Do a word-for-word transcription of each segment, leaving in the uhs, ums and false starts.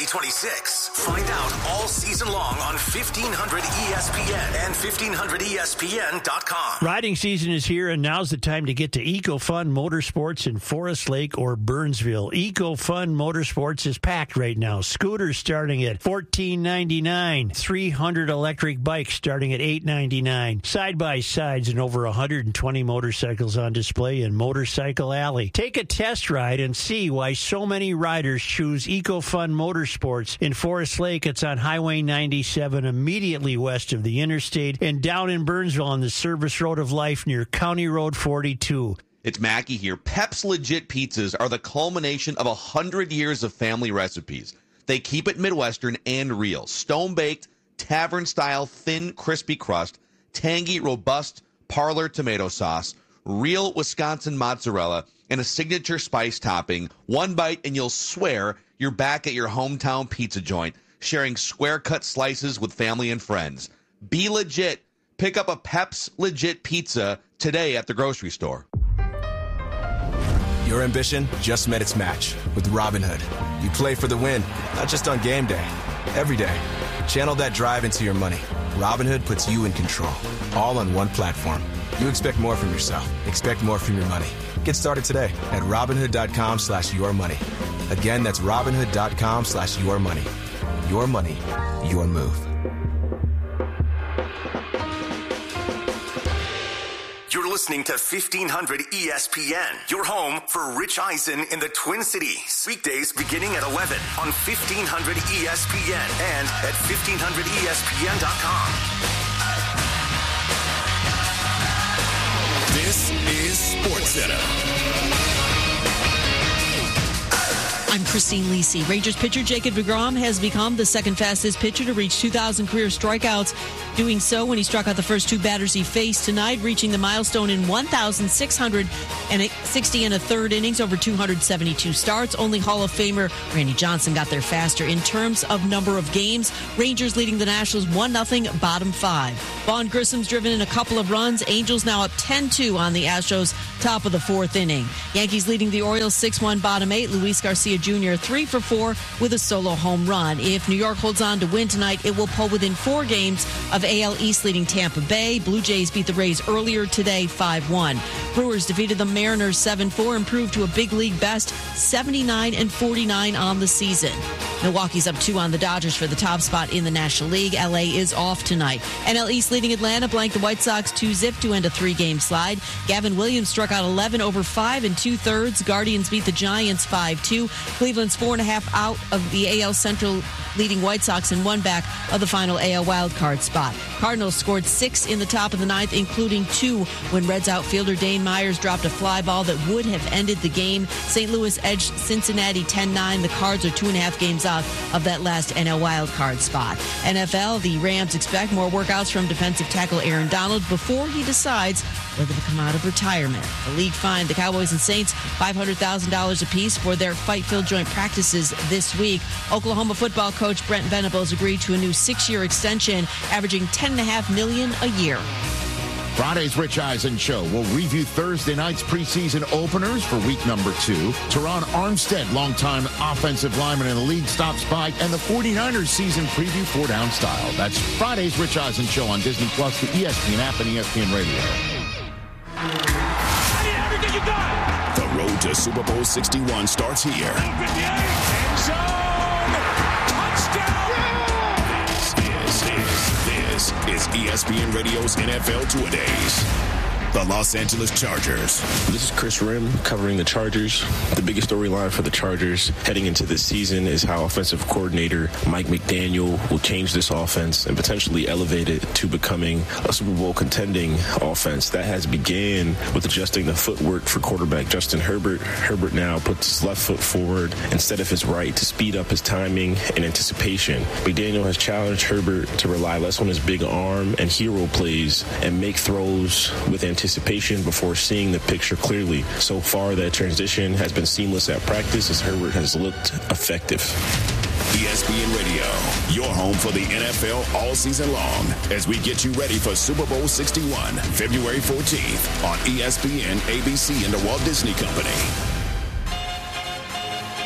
twenty-six. Find out all season long on fifteen hundred E S P N and fifteen hundred E S P N dot com. Riding season is here, and now's the time to get to EcoFun Motorsports in Forest Lake or Burnsville. EcoFun Motorsports is packed right now. Scooters starting at fourteen ninety-nine dollars. three hundred electric bikes starting at eight ninety-nine dollars. Side-by-sides and over one hundred twenty motorcycles on display in Motorcycle Alley. Take a test ride and see why so many riders choose EcoFun Motorsports. In Forest Lake, it's on Highway ninety-seven, immediately west of the interstate, and down in Burnsville on the Service Road of Life near County Road forty-two. It's Mackie here. Pep's Legit Pizzas are the culmination of one hundred years of family recipes. They keep it Midwestern and real. Stone-baked, tavern-style, thin, crispy crust, tangy, robust parlor tomato sauce, real Wisconsin mozzarella, and a signature spice topping. One bite and you'll swear you're back at your hometown pizza joint, sharing square-cut slices with family and friends. Be legit. Pick up a Pep's Legit Pizza today at the grocery store. Your ambition just met its match with Robinhood. You play for the win, not just on game day, every day. Channel that drive into your money. Robinhood puts you in control, all on one platform. You expect more from yourself. Expect more from your money. Get started today at Robinhood.com slash your money. Again, that's Robinhood.com slash your money. Your money, your move. You're listening to fifteen hundred E S P N, your home for Rich Eisen in the Twin Cities. Weekdays beginning at eleven on fifteen hundred E S P N and at fifteen hundred E S P N dot com. This is SportsCenter. I'm Christine Lisi. Rangers pitcher Jacob deGrom has become the second fastest pitcher to reach two thousand career strikeouts, doing so when he struck out the first two batters he faced tonight, reaching the milestone in one thousand six hundred sixty and a third innings over two hundred seventy-two starts. Only Hall of Famer Randy Johnson got there faster. In terms of number of games, Rangers leading the Nationals one nothing, bottom five. Vaughn Grissom's driven in a couple of runs. Angels now up ten two on the Astros, top of the fourth inning. Yankees leading the Orioles six one, bottom eight. Luis Garcia Junior three for four with a solo home run. If New York holds on to win tonight, it will pull within four games of A L East leading Tampa Bay. Blue Jays beat the Rays earlier today five one. Brewers defeated the Mariners seven four, improved to a big league best seventy-nine and forty-nine on the season. Milwaukee's up two on the Dodgers for the top spot in the National League. L A is off tonight. N L East leading Atlanta blanked the White Sox two zip to end a three-game slide. Gavin Williams struck out eleven over five and two-thirds. Guardians beat the Giants five two. Cleveland's four and a half out of the A L Central leading White Sox and one back of the final A L wildcard spot. Cardinals scored six in the top of the ninth, including two when Reds outfielder Dane Myers dropped a fly ball that would have ended the game. Saint Louis edged Cincinnati ten nine. The Cards are two and a half games out of that last N L wildcard spot. N F L, the Rams expect more workouts from defensive tackle Aaron Donald before he decides whether to come out of retirement. The league fined the Cowboys and Saints five hundred thousand dollars apiece for their fight-filled joint practices this week. Oklahoma football coach Brent Venables agreed to a new six-year extension, averaging ten point five million dollars a year. Friday's Rich Eisen Show will review Thursday night's preseason openers for week number two. Teron Armstead, longtime offensive lineman in the league, stops by, and the forty-niners season preview four down style. That's Friday's Rich Eisen Show on Disney Plus, the E S P N app, and E S P N Radio. I need everything you got. The road to Super Bowl sixty-one starts here. End zone. Touchdown. This is, this is E S P N Radio's N F L Two-A-Days. The Los Angeles Chargers. This is Chris Rim covering the Chargers. The biggest storyline for the Chargers heading into this season is how offensive coordinator Mike McDaniel will change this offense and potentially elevate it to becoming a Super Bowl contending offense. That has began with adjusting the footwork for quarterback Justin Herbert. Herbert now puts his left foot forward instead of his right to speed up his timing and anticipation. McDaniel has challenged Herbert to rely less on his big arm and hero plays and make throws with anticipation. anticipation before seeing the picture clearly. So far, that transition has been seamless at practice as Herbert has looked effective. E S P N Radio, your home for the N F L all season long, as we get you ready for Super Bowl sixty-one, February fourteenth on E S P N, A B C, and the Walt Disney Company.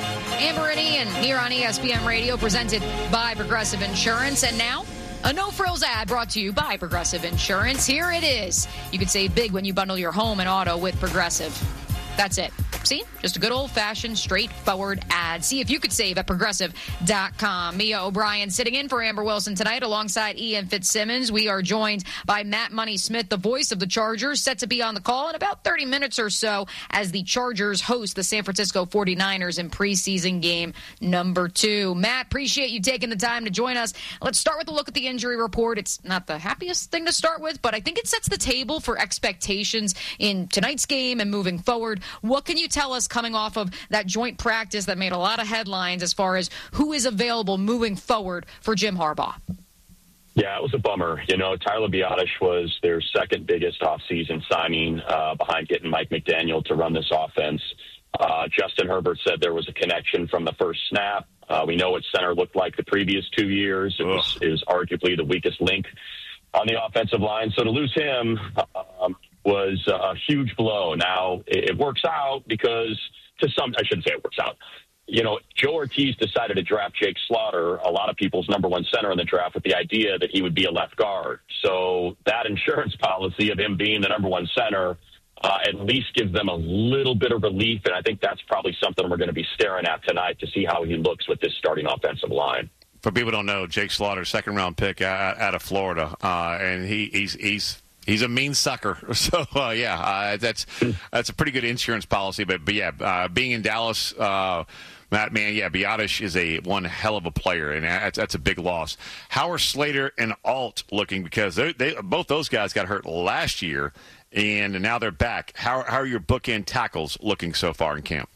Amber and Ian here on E S P N Radio, presented by Progressive Insurance. And now, a no-frills ad brought to you by Progressive Insurance. Here it is. You can save big when you bundle your home and auto with Progressive. That's it. See? Just a good old-fashioned, straightforward ad. See if you could save at Progressive dot com. Mia O'Brien sitting in for Amber Wilson tonight alongside Ian Fitzsimmons. We are joined by Matt Money Smith, the voice of the Chargers, set to be on the call in about thirty minutes or so as the Chargers host the San Francisco forty-niners in preseason game number two. Matt, appreciate you taking the time to join us. Let's start with a look at the injury report. It's not the happiest thing to start with, but I think it sets the table for expectations in tonight's game and moving forward. What can you tell us coming off of that joint practice that made a lot of headlines as far as who is available moving forward for Jim Harbaugh? Yeah, it was a bummer. You know, Tyler Biadasz was their second biggest offseason signing uh, behind getting Mike McDaniel to run this offense. Uh, Justin Herbert said there was a connection from the first snap. Uh, we know what center looked like the previous two years. It was, it was arguably the weakest link on the offensive line. So to lose him um, was a huge blow. Now, it works out because to some, I shouldn't say it works out. You know, Joe Ortiz decided to draft Jake Slaughter, a lot of people's number one center in the draft, with the idea that he would be a left guard. So that insurance policy of him being the number one center uh, at least gives them a little bit of relief. And I think that's probably something we're going to be staring at tonight to see how he looks with this starting offensive line. For people who don't know, Jake Slaughter, second round pick out, out of Florida, uh, and he, he's he's he's a mean sucker. So uh, yeah, uh, that's that's a pretty good insurance policy. But but yeah, uh, being in Dallas, uh, Matt, man, yeah, Biadasz is a one hell of a player, and that's, that's a big loss. How are Slater and Alt looking? Because they they both those guys got hurt last year, and now they're back. How how are your bookend tackles looking so far in camp?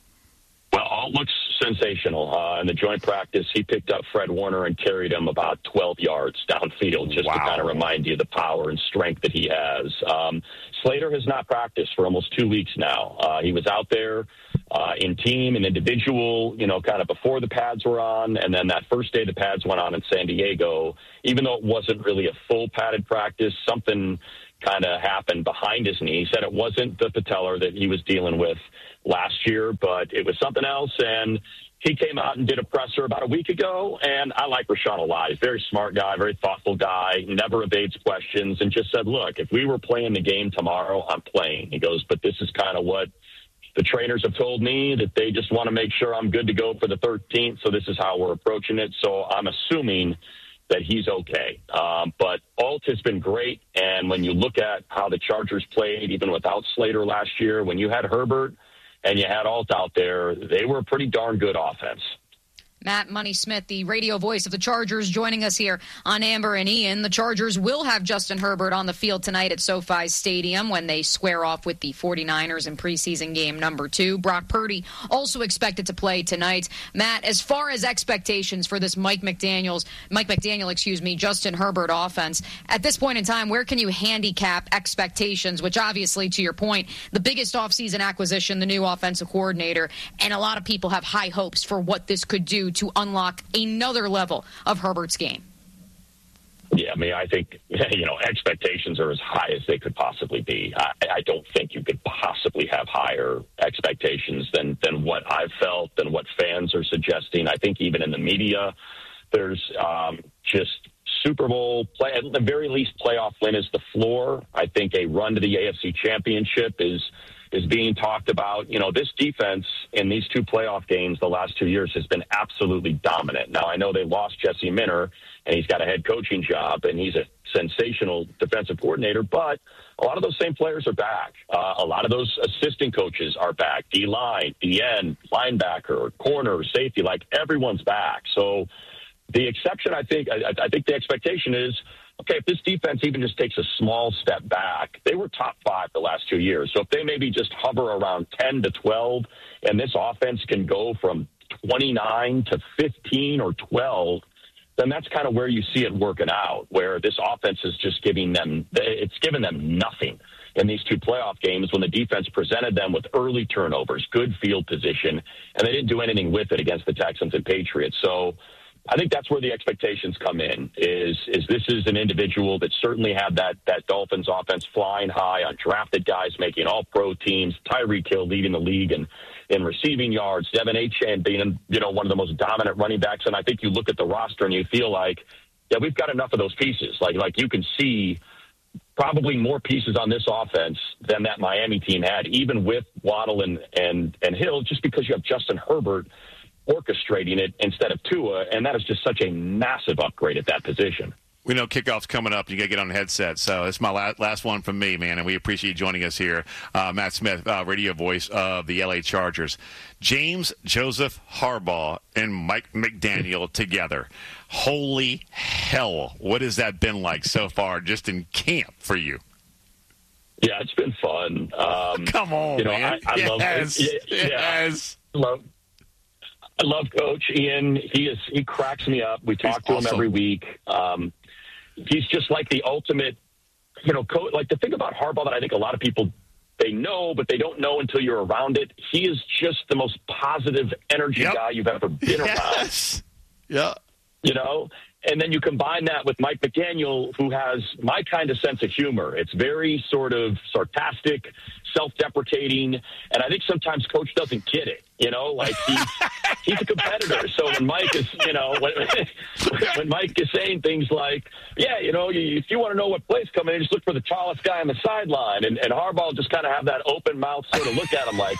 Well, Alt looks sensational. Uh, in the joint practice, he picked up Fred Warner and carried him about twelve yards downfield, just wow. to kind of remind you of the power and strength that he has. Um, Slater has not practiced for almost two weeks now. Uh, he was out there uh, in team and individual, you know, kind of before the pads were on, and then that first day the pads went on in San Diego, even though it wasn't really a full padded practice, something kind of happened behind his knee. He said it wasn't the patellar that he was dealing with last year, but it was something else. And he came out and did a presser about a week ago. And I like Rashawn Elias, very smart guy, very thoughtful guy, never evades questions, and just said, look, if we were playing the game tomorrow, I'm playing. He goes, but this is kind of what the trainers have told me, that they just want to make sure I'm good to go for the thirteenth. So this is how we're approaching it. So I'm assuming that he's okay. Um, but Alt has been great. And when you look at how the Chargers played, even without Slater last year, when you had Herbert and you had Alt out there, they were a pretty darn good offense. Matt Money Smith, the radio voice of the Chargers, joining us here on Amber and Ian. The Chargers will have Justin Herbert on the field tonight at SoFi Stadium when they square off with the forty-niners in preseason game number two. Brock Purdy also expected to play tonight. Matt, as far as expectations for this Mike McDaniel's, Mike McDaniel, excuse me, Justin Herbert offense, at this point in time, where can you handicap expectations, which obviously, to your point, the biggest offseason acquisition, the new offensive coordinator, and a lot of people have high hopes for what this could do to unlock another level of Herbert's game? Yeah, I mean, I think, you know, expectations are as high as they could possibly be. I, I don't think you could possibly have higher expectations than, than what I've felt, than what fans are suggesting. I think even in the media, there's um, just Super Bowl play, at the very least playoff win is the floor. I think a run to the A F C Championship is is being talked about. You know, this defense in these two playoff games the last two years has been absolutely dominant. Now, I know they lost Jesse Minter, and he's got a head coaching job, and he's a sensational defensive coordinator, but a lot of those same players are back. Uh, a lot of those assistant coaches are back. D-line, D-end, linebacker, corner, safety, like everyone's back. So the exception, I think, I, I think the expectation is, okay, if this defense even just takes a small step back, they were top five the last two years. So if they maybe just hover around ten to twelve, and this offense can go from twenty-nine to fifteen or twelve, then that's kind of where you see it working out, where this offense is just giving them, it's given them nothing in these two playoff games when the defense presented them with early turnovers, good field position, and they didn't do anything with it against the Texans and Patriots. So I think that's where the expectations come in, is is this is an individual that certainly had that that Dolphins offense flying high, undrafted guys making all-pro teams, Tyreek Hill leading the league in, in receiving yards, Devin Achane being, you know, one of the most dominant running backs. And I think you look at the roster and you feel like, yeah, we've got enough of those pieces. Like, like you can see probably more pieces on this offense than that Miami team had, even with Waddle and, and, and Hill, just because you have Justin Herbert orchestrating it instead of Tua, and that is just such a massive upgrade at that position. We know kickoff's coming up. You got to get on the headset. So it's my last, last one from me, man, and we appreciate you joining us here. Uh, Matt Smith, uh, radio voice of the L A Chargers. James Joseph Harbaugh and Mike McDaniel together. Holy hell. What has that been like so far just in camp for you? Yeah, it's been fun. Um, Come on, you know, man. I, I yes. love it. Yeah, yes. Yeah. Love I love Coach Ian. He is he cracks me up. We talk He's to awesome. him every week. Um, he's just like the ultimate, you know, coach. Like the thing about Harbaugh that I think a lot of people they know, but they don't know until you're around it. He is just the most positive energy yep. guy you've ever been yes. around. Yeah. You know, and then you combine that with Mike McDaniel, who has my kind of sense of humor. It's very sort of sarcastic, self-deprecating, and I think sometimes Coach doesn't get it. You know, like he's, he's a competitor. So when Mike is, you know, when, when Mike is saying things like, yeah, you know, you, if you want to know what play's coming in, just look for the tallest guy on the sideline. And, and Harbaugh just kind of have that open mouth sort of look at him like,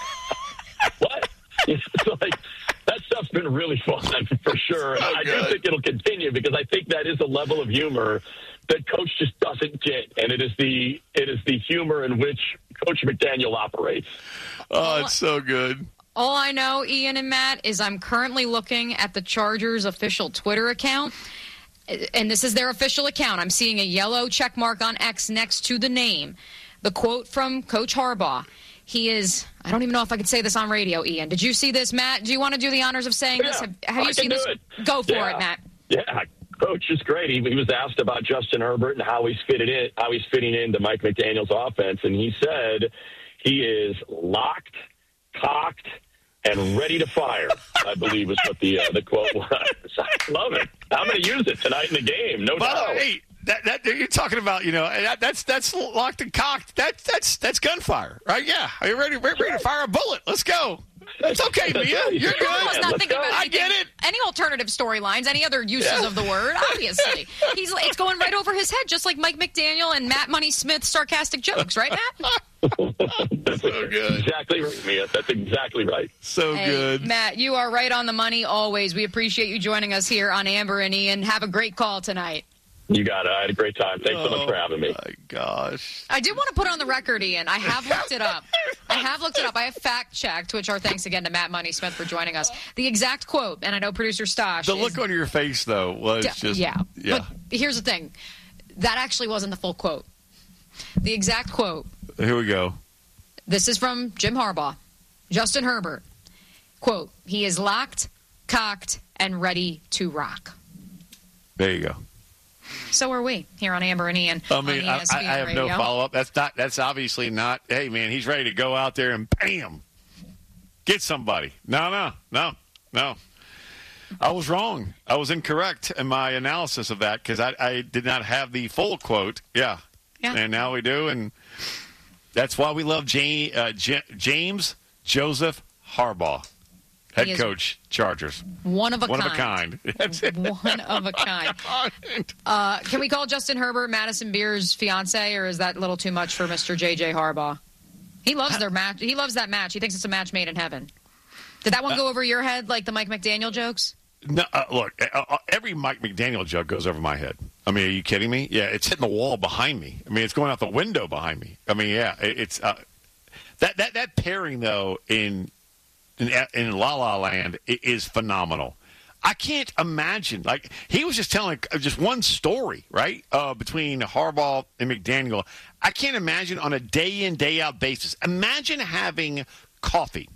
what? It's like, that stuff's been really fun for sure. And So I do good. think it'll continue because I think that is a level of humor that Coach just doesn't get. And it is the it is the humor in which Coach McDaniel operates. Oh, it's so good. All I know, Ian and Matt, is I'm currently looking at the Chargers' official Twitter account, and this is their official account. I'm seeing a yellow check mark on X next to the name. The quote from Coach Harbaugh. He is, I don't even know if I could say this on radio, Ian. Did you see this, Matt? Do you want to do the honors of saying Yeah, this? Have, have I you seen can this? do it. Go for Yeah. it, Matt. Yeah, Coach is great. He, he was asked about Justin Herbert and how he's fitted in, how he's fitting into Mike McDaniel's offense, and he said he is locked, cocked, and ready to fire. I believe is what the uh, the quote was. I love it. I'm going to use it tonight in the game. No By the doubt. way, that, that you're talking about, you know, that, that's that's locked and cocked. That that's that's gunfire, right? Yeah, are you ready? Ready to fire a bullet? Let's go. It's okay, Mia. You're good. I was not Let's thinking go. about I anything, get it. any alternative storylines, any other uses Yeah. of the word. Obviously, he's it's going right over his head, just like Mike McDaniel and Matt Money Smith's sarcastic jokes, right, Matt? That's So good. exactly right, Mia. That's exactly right. So Hey, good. Matt, you are right on the money always. We appreciate you joining us here on Amber and Ian. Have a great call tonight. You got it. I had a great time. Thanks so much for having me. Oh, my gosh. I did want to put on the record, Ian. I have looked it up. I have looked it up. I have fact checked, which our thanks again to Matt Money Smith for joining us. The exact quote, and I know producer Stosh. The is, look on your face, though, was d- just yeah. yeah. But here's the thing: that actually wasn't the full quote. The exact quote. Here we go. This is from Jim Harbaugh, Justin Herbert. Quote: He is locked, cocked, and ready to rock. There you go. So are we here on Amber and Ian. I mean, on I, E S P N I have Radio. no follow up. That's not. That's obviously not. Hey, man, he's ready to go out there and bam, get somebody. No, no, no, no. I was wrong. I was incorrect in my analysis of that because I, I did not have the full quote. Yeah. Yeah. And now we do, and that's why we love J- uh, J- James Joseph Harbaugh, head He is coach, Chargers. One of a One kind. of a kind. That's it. One of a kind. Uh, can we call Justin Herbert Madison Beer's fiance, or is that a little too much for Mister J J Harbaugh? He loves their match. He loves that match. He thinks it's a match made in heaven. Did that one go over your head like the Mike McDaniel jokes? No, uh, look, uh, uh, every Mike McDaniel joke goes over my head. I mean, are you kidding me? Yeah, it's hitting the wall behind me. I mean, it's going out the window behind me. I mean, yeah, it, it's uh, that that that pairing though in in, in La La Land is phenomenal. I can't imagine. Like he was just telling just one story, right? Uh, between Harbaugh and McDaniel. I can't imagine on a day in day out basis. Imagine having coffee.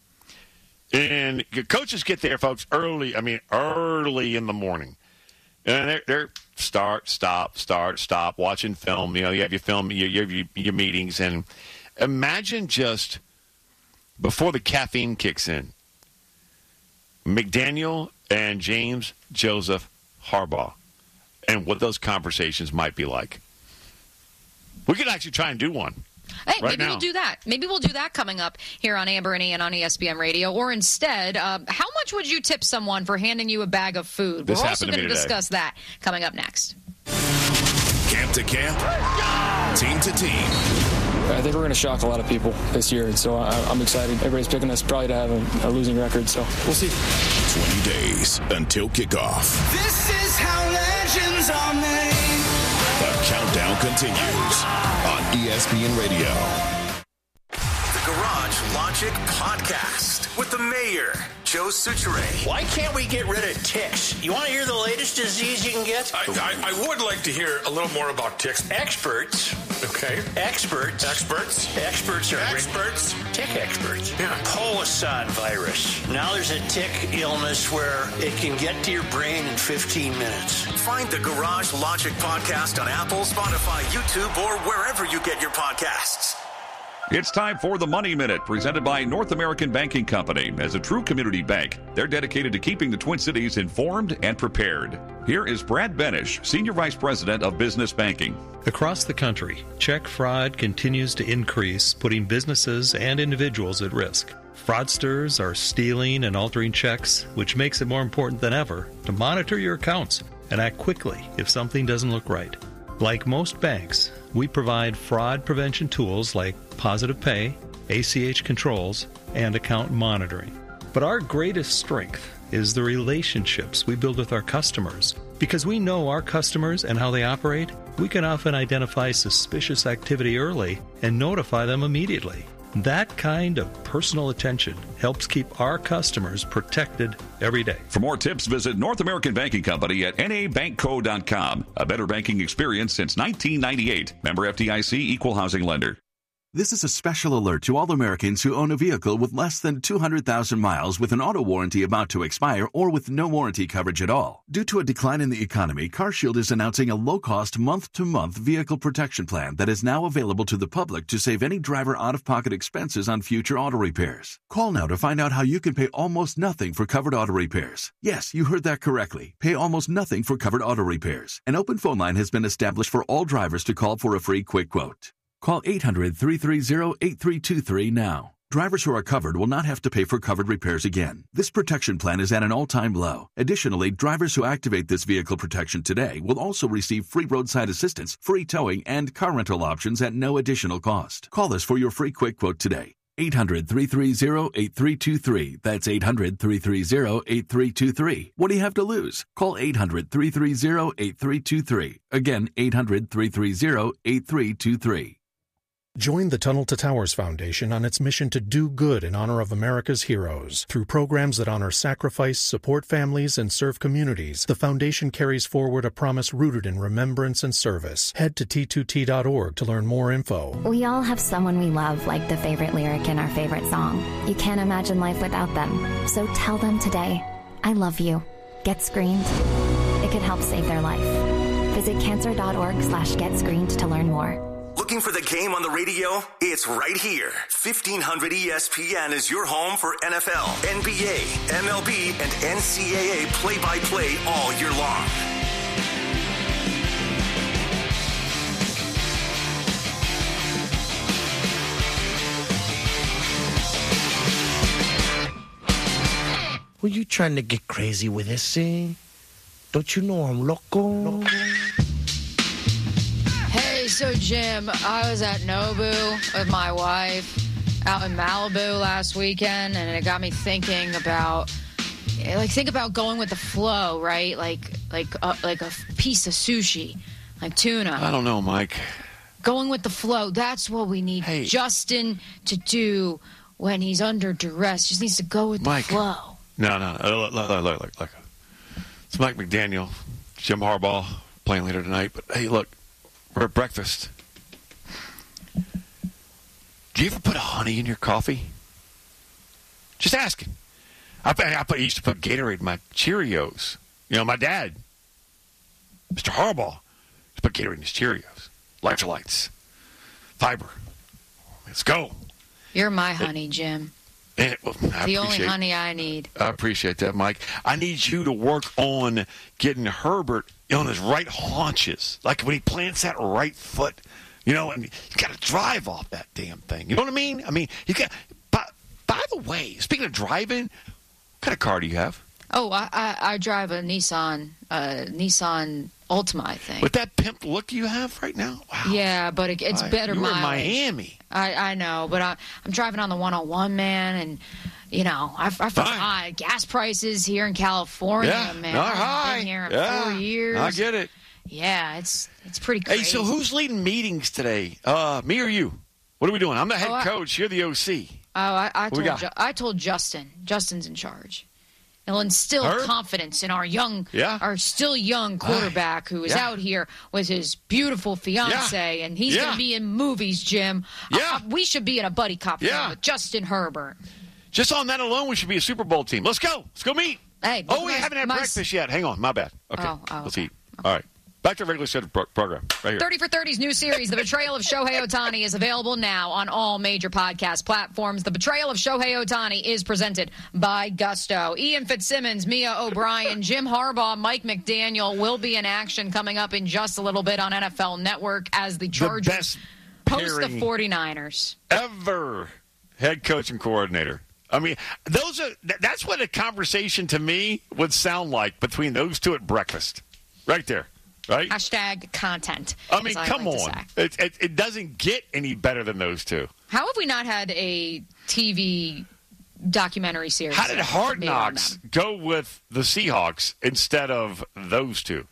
And coaches get there, folks, early. I mean, early in the morning. And they're, they're start, stop, start, stop, watching film. You know, you have your film, you, you have your, your meetings. And imagine just before the caffeine kicks in, McDaniel and James Joseph Harbaugh, and what those conversations might be like. We could actually try and do one. Hey, right maybe now. we'll do that. Maybe we'll do that coming up here on Amber and Ian on E S P N Radio. Or instead, uh, how much would you tip someone for handing you a bag of food? This We're also happened to going me to today. discuss that coming up next. Camp to camp, team to team. I think we're going to shock a lot of people this year, so I, I'm excited. Everybody's picking us probably to have a, a losing record, so we'll see. twenty days until kickoff. This is how legends are made. The countdown continues on E S P N Radio. The Garage Logic Podcast with the mayor, Joe Suchere. Why can't we get rid of ticks? You want to hear the latest disease you can get? I, I, I would like to hear a little more about ticks. Experts. Okay. Experts. Experts. Experts are Experts. tick experts. Yeah. Polisson virus. Now there's a tick illness where it can get to your brain in fifteen minutes. Find the Garage Logic Podcast on Apple, Spotify, YouTube, or wherever you get your podcasts. It's time for the Money Minute, presented by North American Banking Company. As a true community bank, they're dedicated to keeping the Twin Cities informed and prepared. Here is Brad Benish, Senior Vice President of Business Banking. Across the country, check fraud continues to increase, putting businesses and individuals at risk. Fraudsters are stealing and altering checks, which makes it more important than ever to monitor your accounts and act quickly if something doesn't look right. Like most banks, we provide fraud prevention tools like Positive Pay, A C H controls, and account monitoring. But our greatest strength is the relationships we build with our customers. Because we know our customers and how they operate, we can often identify suspicious activity early and notify them immediately. That kind of personal attention helps keep our customers protected every day. For more tips, visit North American Banking Company at N A bank co dot com. A better banking experience since nineteen ninety-eight. Member F D I C, Equal Housing Lender. This is a special alert to all Americans who own a vehicle with less than two hundred thousand miles with an auto warranty about to expire or with no warranty coverage at all. Due to a decline in the economy, CarShield is announcing a low-cost month-to-month vehicle protection plan that is now available to the public to save any driver out-of-pocket expenses on future auto repairs. Call now to find out how you can pay almost nothing for covered auto repairs. Yes, you heard that correctly. Pay almost nothing for covered auto repairs. An open phone line has been established for all drivers to call for a free quick quote. Call eight hundred, three three zero, eight three two three now. Drivers who are covered will not have to pay for covered repairs again. This protection plan is at an all-time low. Additionally, drivers who activate this vehicle protection today will also receive free roadside assistance, free towing, and car rental options at no additional cost. Call us for your free quick quote today. eight hundred, three three zero, eight three two three. That's eight hundred, three three zero, eight three two three. What do you have to lose? Call eight hundred, three three zero, eight three two three. Again, eight hundred, three three zero, eight three two three. Join the Tunnel to Towers Foundation on its mission to do good in honor of America's heroes. Through programs that honor sacrifice, support families, and serve communities, the foundation carries forward a promise rooted in remembrance and service. Head to T two T dot org to learn more info. We all have someone we love, like the favorite lyric in our favorite song. You can't imagine life without them. So tell them today, I love you. Get screened. It could help save their life. Visit cancer dot org slash get screened to learn more. Looking for the game on the radio? It's right here. fifteen hundred E S P N is your home for N F L, N B A, M L B, and N C double A play-by-play all year long. Were you trying to get crazy with this, eh? Don't you know I'm loco? loco? Hey, so Jim, I was at Nobu with my wife out in Malibu last weekend, and it got me thinking about, like, think about going with the flow, right? Like, like, uh, like a piece of sushi, like tuna. I don't know, Mike. Going with the flow. That's what we need hey. Justin to do when he's under duress. Just needs to go with Mike. the flow. No, no, look, look, look, look, look. It's Mike McDaniel, Jim Harbaugh playing later tonight. But hey, look. We're at breakfast. Do you ever put honey in your coffee? Just asking. I, I, put, I used to put Gatorade in my Cheerios. You know, my dad, Mister Harbaugh, used to put Gatorade in his Cheerios. Electrolytes. Fiber. Let's go. You're my honey, Jim. And, well, I the only appreciate- honey I need. I appreciate that, Mike. I need you to work on getting Herbert on his right haunches, like when he plants that right foot. You know, and you got to drive off that damn thing. You know what I mean? I mean, you got. By, by the way, speaking of driving, what kind of car do you have? Oh, I, I, I drive a Nissan, uh, Nissan Altima, I think. With that pimp look you have right now? Wow. Yeah, but it, it's Why, better you were in mileage. Miami. I, I know, but I, I'm driving on the one oh one, man, and, you know, I, I forgot gas prices here in California, Yeah, man. not I've high. been here in Yeah, four years. I get it. Yeah, it's it's pretty crazy. Hey, so who's leading meetings today? Uh, me or you? What are we doing? I'm the head Oh, I- coach. You're the O C. Oh, I, I What we told got? Ju- I told Justin. Justin's in charge. It'll instill Herb? confidence in our young, Yeah. our still young quarterback who is Yeah. out here with his beautiful fiance, and he's Yeah. going to be in movies. Jim, Yeah. Uh, we should be in a buddy cop film Yeah. with Justin Herbert. Just on that alone, we should be a Super Bowl team. Let's go. Let's go meet. Hey, oh, we my- haven't had my- breakfast yet. Hang on. My bad. Okay. Oh, oh, Let's okay. eat. All right. Back to our regular scheduled pro- program right here. thirty for thirty's new series, The Betrayal of Shohei Ohtani, is available now on all major podcast platforms. The Betrayal of Shohei Ohtani is presented by Gusto. Ian Fitzsimmons, Mia O'Brien, Jim Harbaugh, Mike McDaniel will be in action coming up in just a little bit on N F L Network as the Chargers best host the pairing 49ers. Ever head coach and coordinator. I mean, those are th- that's what a conversation to me would sound like between those two at breakfast. Right there. Right? Hashtag content. I mean, as I come like to on. say. It, it, it doesn't get any better than those two. How have we not had a T V documentary series? How did Hard made on Knocks go with the Seahawks instead of those two?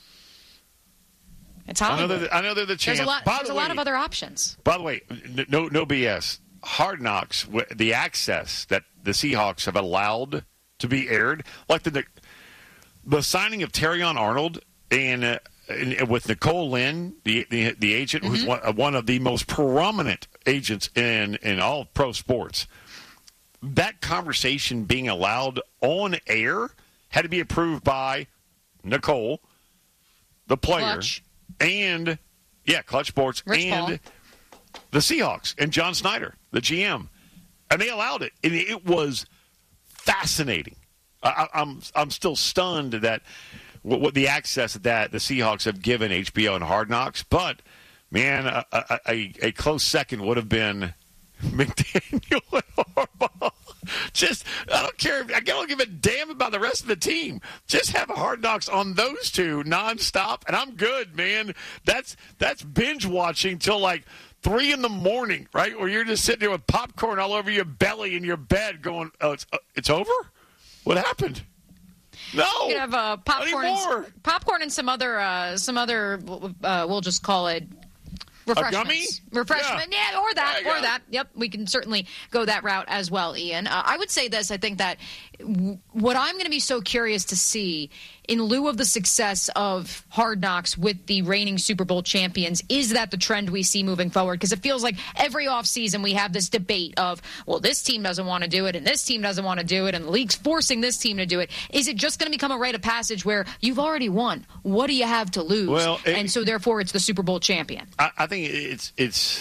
It's I know Hollywood. they're, I know they're the champs. There's a lot. By There's the a lot way- of other options. By the way, n- no no B S. Hard Knocks, w- the access that the Seahawks have allowed to be aired, like the the signing of Terrion Arnold and, uh, and with Nicole Lynn, the the, the agent, who's one, uh, one of the most prominent agents in in all of pro sports. That conversation being allowed on air had to be approved by Nicole, the player, Clutch. and yeah, Clutch Sports, Rich and the Seahawks, and John Snyder, the G M, and they allowed it, and it was fascinating. I, I'm I'm still stunned that what, what the access that the Seahawks have given H B O and Hard Knocks, but man, a, a, a, a close second would have been McDaniel and Harbaugh. Just, I don't care. I don't give a damn about the rest of the team. Just have a Hard Knocks on those two nonstop, and I'm good, man. That's that's binge watching till like three in the morning, right? Where you're just sitting there with popcorn all over your belly in your bed, going, "Oh, it's uh, it's over. What happened?" No, You could have uh, popcorn, anymore. and, popcorn, and some other, uh, some other. Uh, we'll just call it refreshments. gummy? Refreshment, yeah. Yeah. or that, There you or go. that. Yep, we can certainly go that route as well, Ian. Uh, I would say this. I think that w- what I'm going to be so curious to see, in lieu of the success of Hard Knocks with the reigning Super Bowl champions, is that the trend we see moving forward? Because it feels like every offseason we have this debate of, well, this team doesn't want to do it, and this team doesn't want to do it, and the league's forcing this team to do it. Is it just going to become a rite of passage where you've already won? What do you have to lose? Well, it- and so therefore it's the Super Bowl champion. I, I think it's it's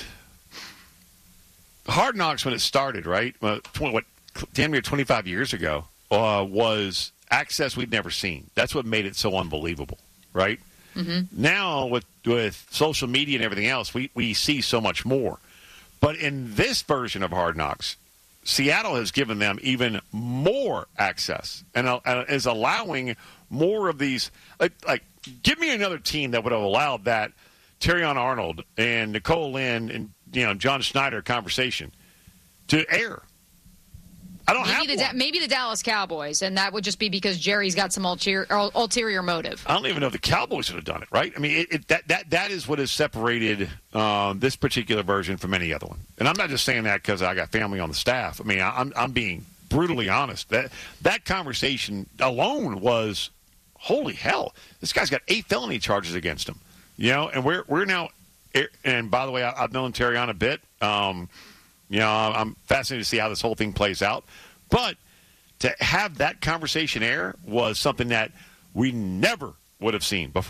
Hard Knocks when it started, right? Well, twenty, what damn near twenty-five years ago uh, was access we'd never seen. That's what made it so unbelievable, right? Mm-hmm. Now with with social media and everything else, we we see so much more. But in this version of Hard Knocks, Seattle has given them even more access and uh, is allowing more of these. Like, like, give me another team that would have allowed that Terrion Arnold and Nicole Lynn and you know John Schneider conversation to air. I don't Maybe have the one. Da- maybe the Dallas Cowboys, and that would just be because Jerry's got some ulterior, ulterior motive. I don't even know if the Cowboys would have done it, right? I mean, it, it, that that that is what has separated um, this particular version from any other one. And I'm not just saying that because I got family on the staff. I mean, I, I'm I'm being brutally honest. That that conversation alone was, holy hell! This guy's got eight felony charges against him. You know, and we're we're now. And by the way, I, I've known Terry on a bit. Um, You know, I'm fascinated to see how this whole thing plays out. But to have that conversation air was something that we never would have seen before.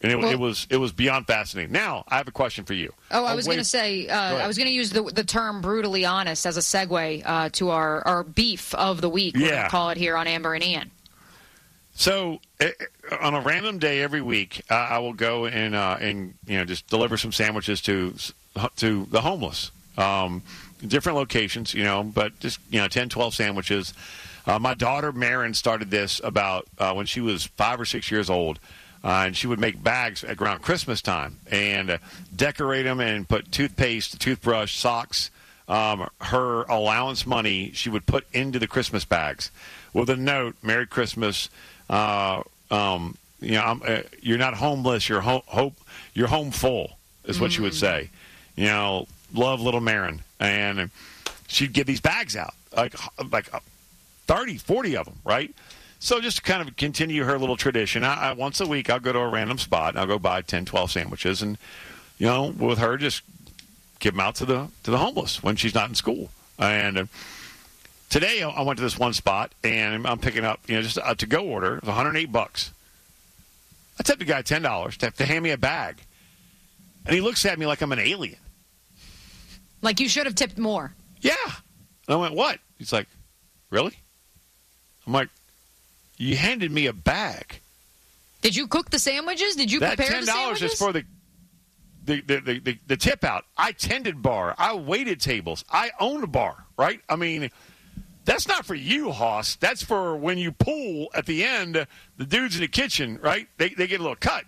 And it, Well- it was it was beyond fascinating. Now, I have a question for you. Oh, I was Away- going to say, uh, ahead. I was going to use the, the term brutally honest as a segue uh, to our, our beef of the week. We're going Yeah. to call it here on Amber and Ian. So, eh, eh, on a random day every week, uh, I will go and uh, and you know just deliver some sandwiches to to the homeless, um, different locations, you know, but just you know ten, twelve sandwiches. Uh, my daughter Marin started this about uh, when she was five or six years old. Uh, and she would make bags at around Christmas time and uh, decorate them and put toothpaste, toothbrush, socks, um, her allowance money she would put into the Christmas bags with a note, Merry Christmas, uh, um, you know, I'm, uh, you're not homeless, you're, ho- hope, you're home full is what she would say. You know, love little Marin. And she'd give these bags out, like like thirty, forty of them, right? So just to kind of continue her little tradition, I, I, once a week I'll go to a random spot and I'll go buy ten, twelve sandwiches and, you know, with her just give them out to the to the homeless when she's not in school. And uh, today I went to this one spot and I'm picking up, you know, just a to-go order. It was one hundred eight bucks. I tipped the guy ten dollars to, to hand me a bag. And he looks at me like I'm an alien. Like you should have tipped more. Yeah. And I went, what? He's like, really? I'm like, you handed me a bag. Did you cook the sandwiches? Did you that prepare ten the dollars sandwiches? is for the the, the, the, the the tip out. I tended bar. I waited tables. I own a bar, right? I mean, that's not for you, Hoss. That's for when you pull at the end, the dudes in the kitchen, right? They they get a little cut.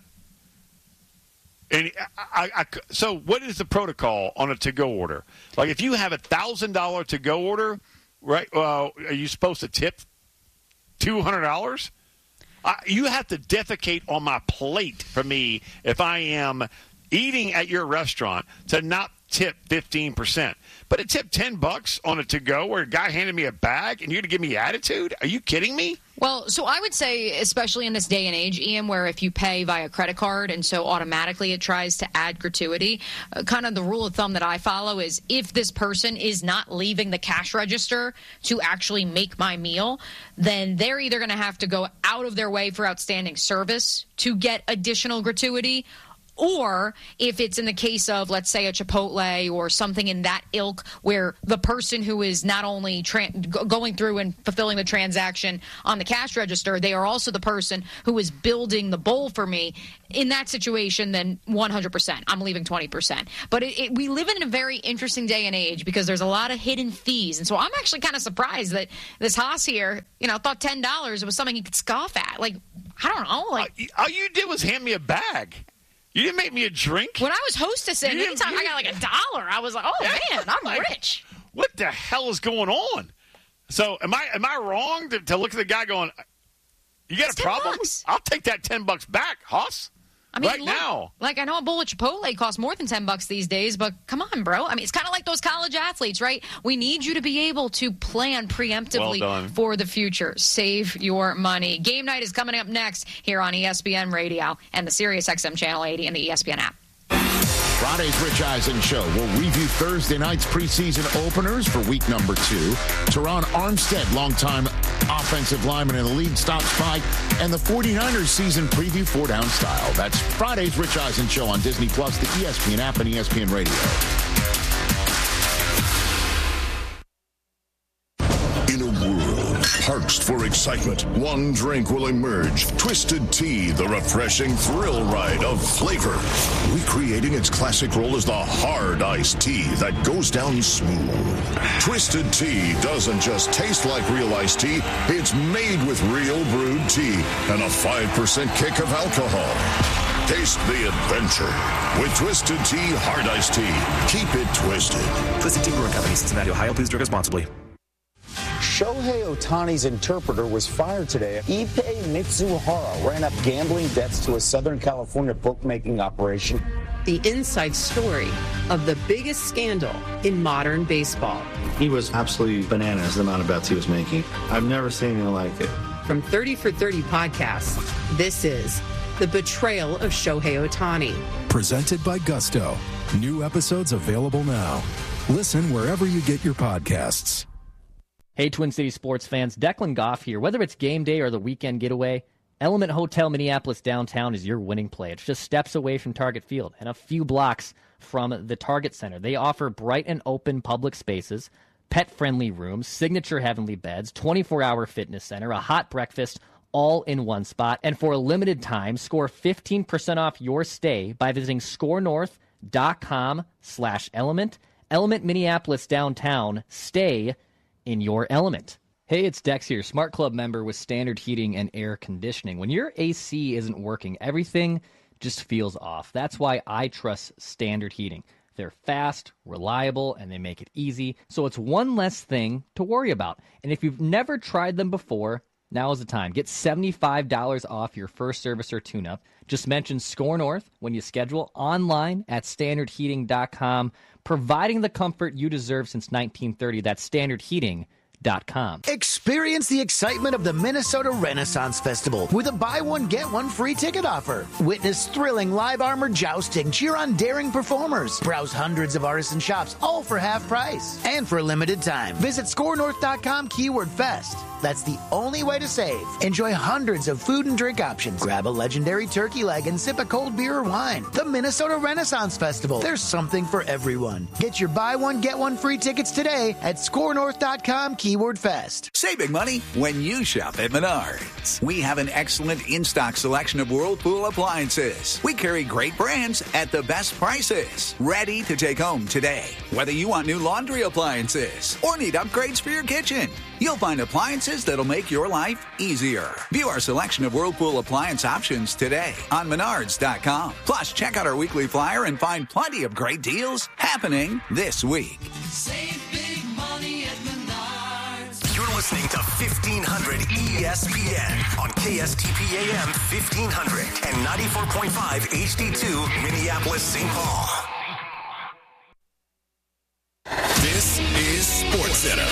And I, I, I, so what is the protocol on a to-go order? Like if you have a one thousand dollars to-go order, right, uh, are you supposed to tip two hundred dollars? I, you have to defecate on my plate for me if I am eating at your restaurant to not tip fifteen percent. But to tip ten bucks on a to-go where a guy handed me a bag and you're going to give me attitude? Are you kidding me? Well, so I would say, especially in this day and age, Ian, where if you pay via credit card and so automatically it tries to add gratuity, uh, kind of the rule of thumb that I follow is if this person is not leaving the cash register to actually make my meal, then they're either going to have to go out of their way for outstanding service to get additional gratuity, or if it's in the case of, let's say, a Chipotle or something in that ilk where the person who is not only tra- going through and fulfilling the transaction on the cash register, they are also the person who is building the bowl for me. In that situation, then one hundred percent. I'm leaving twenty percent. But it, it, we live in a very interesting day and age because there's a lot of hidden fees. And so I'm actually kind of surprised that this Haas here, you know, thought ten dollars was something he could scoff at. Like, I don't know. Like, all you did was hand me a bag. You didn't make me a drink? When I was hostessing, You didn't- anytime you I got like a dollar, I was like, oh, man, I'm Like, rich. What the hell is going on? So am I am I wrong to, to look at the guy going, you got It's a ten problem? bucks. I'll take that ten bucks back, Hoss. I mean, right look, now. Like, I know a bowl of Chipotle costs more than ten bucks these days, but come on, bro. I mean, it's kind of like those college athletes, right? We need you to be able to plan preemptively Well done. for the future. Save your money. Game night is coming up next here on E S P N Radio and the Sirius X M Channel eighty and the E S P N app. Friday's Rich Eisen Show. We'll review Thursday night's preseason openers for week number two. Teron Armstead, longtime offensive lineman in the league, stops by, and the forty-niners season preview four down style. That's Friday's Rich Eisen Show on Disney Plus, the E S P N app, and E S P N Radio. In a world parched for excitement, one drink will emerge. Twisted Tea, the refreshing thrill ride of flavor. Recreating its classic role as the hard iced tea that goes down smooth. Twisted Tea doesn't just taste like real iced tea, it's made with real brewed tea and a five percent kick of alcohol. Taste the adventure with Twisted Tea Hard Iced Tea. Keep it twisted. Twisted Tea Brewing Company, Cincinnati, Ohio. Please drink responsibly. Shohei Ohtani's interpreter was fired today. Ippei Mitsuhara ran up gambling debts to a Southern California bookmaking operation. The inside story of the biggest scandal in modern baseball. He was absolutely bananas, the amount of bets he was making. I've never seen anything like it. From thirty for thirty podcasts, this is The Betrayal of Shohei Ohtani. Presented by Gusto. New episodes available now. Listen wherever you get your podcasts. Hey, Twin Cities sports fans, Declan Goff here. Whether it's game day or the weekend getaway, Element Hotel Minneapolis downtown is your winning play. It's just steps away from Target Field and a few blocks from the Target Center. They offer bright and open public spaces, pet-friendly rooms, signature heavenly beds, twenty-four hour fitness center, a hot breakfast, all in one spot. And for a limited time, score fifteen percent off your stay by visiting scorenorth.com slash element. Element Minneapolis downtown. Stay in your element. Hey, it's Dex here, Smart Club member with Standard Heating and Air Conditioning. When your A C isn't working, everything just feels off. That's why I trust Standard Heating. They're fast, reliable, and they make it easy, so it's one less thing to worry about. And if you've never tried them before, now is the time. Get seventy-five dollars off your first service or tune-up. Just mention SCORE North when you schedule online at standard heating dot com, providing the comfort you deserve since nineteen thirty. That's standard heating dot com. Experience the excitement of the Minnesota Renaissance Festival with a buy one, get one free ticket offer. Witness thrilling live armor jousting, cheer on daring performers, browse hundreds of artisan shops, all for half price. And for a limited time, visit score north dot com keyword fest. That's the only way to save. Enjoy hundreds of food and drink options. Grab a legendary turkey leg and sip a cold beer or wine. The Minnesota Renaissance Festival. There's something for everyone. Get your buy one, get one free tickets today at score north dot com keyword fest. Save big money when you shop at Menards. We have an excellent in-stock selection of Whirlpool appliances. We carry great brands at the best prices. Ready to take home today. Whether you want new laundry appliances or need upgrades for your kitchen, you'll find appliances that'll make your life easier. View our selection of Whirlpool appliance options today on menards dot com. Plus, check out our weekly flyer and find plenty of great deals happening this week. Save big money at Menards. You're listening to fifteen hundred E S P N on K S T P A M fifteen hundred and ninety-four point five H D two Minneapolis, Saint Paul. This is Sports Center.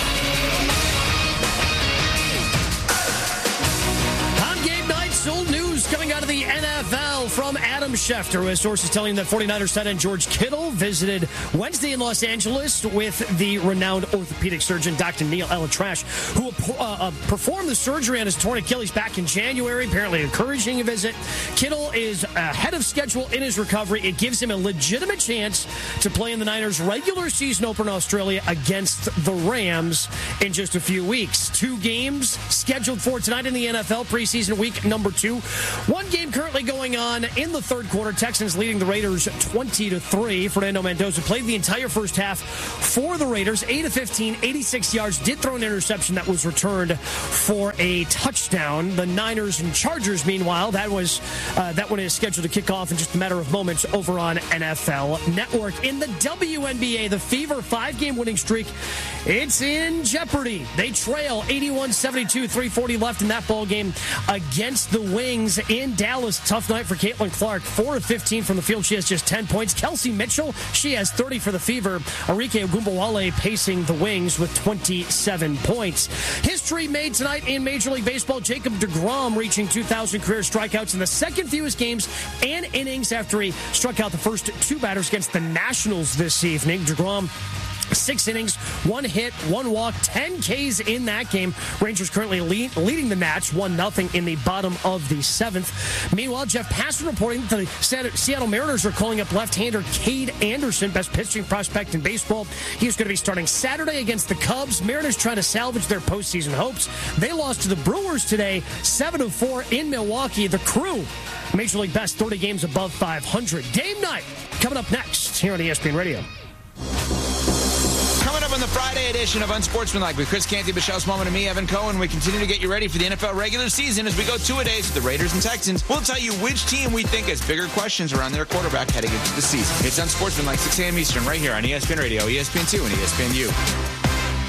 Old news coming out of the N F L from Adam Schefter, with sources telling that 49ers tight end George Kittle visited Wednesday in Los Angeles with the renowned orthopedic surgeon Doctor Neil ElAttrache, who uh, uh, performed the surgery on his torn Achilles back in January. Apparently encouraging a visit. Kittle is ahead of schedule in his recovery. It gives him a legitimate chance to play in the Niners' regular season opener in Australia against the Rams in just a few weeks. Two games scheduled for tonight in the N F L preseason week number two. One game currently going on in the third quarter. Texans leading the Raiders twenty to three. Fernando Mendoza played the entire first half for the Raiders. eight of fifteen, eighty-six yards. Did throw an interception that was returned for a touchdown. The Niners and Chargers, meanwhile, that was uh, that one is scheduled to kick off in just a matter of moments over on N F L Network. In the W N B A, the Fever five-game winning streak, it's in jeopardy. They trail eighty-one seventy-two, three forty left in that ball game against the Wings in Dallas. Tough night for Caitlin Clark. four of fifteen from the field. She has just ten points. Kelsey Mitchell, she has thirty for the Fever. Arike Ogunbowale pacing the Wings with twenty-seven points. History made tonight in Major League Baseball. Jacob deGrom reaching two thousand career strikeouts in the second fewest games and innings after he struck out the first two batters against the Nationals this evening. deGrom, Six innings, one hit, one walk, ten Ks in that game. Rangers currently lead, leading the Nats one nothing in the bottom of the seventh. Meanwhile, Jeff Passan reporting that the Seattle Mariners are calling up left-hander Cade Anderson, best pitching prospect in baseball. He's going to be starting Saturday against the Cubs. Mariners trying to salvage their postseason hopes. They lost to the Brewers today, seven to four in Milwaukee. The Crew, Major League best, thirty games above five hundred. Game night coming up next here on E S P N Radio. Coming up on the Friday edition of Unsportsmanlike with Chris Canty, Michelle Smallman, and me, Evan Cohen, we continue to get you ready for the N F L regular season as we go two-a-days with the Raiders and Texans. We'll tell you which team we think has bigger questions around their quarterback heading into the season. It's Unsportsmanlike, six a.m. Eastern, right here on E S P N Radio, E S P N two, and E S P N U.